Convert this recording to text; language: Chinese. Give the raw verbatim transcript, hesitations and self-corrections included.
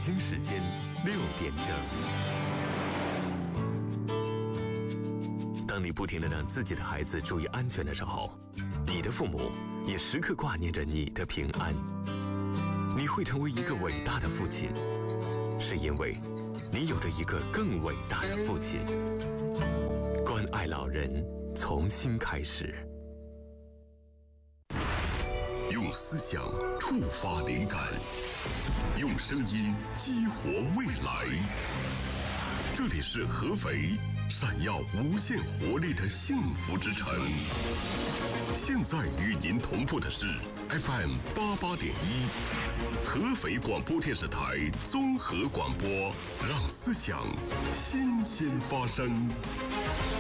京时间六点整。当你不停地让自己的孩子注意安全的时候，你的父母也时刻挂念着你的平安。你会成为一个伟大的父亲，是因为你有着一个更伟大的父亲。关爱老人，从新开始。 用思想触发灵感，用声音激活未来。这里是合肥，闪耀无限活力的幸福之城。现在与您同步的是 F M 八八点一，合肥广播电视台综合广播，让思想新鲜发生。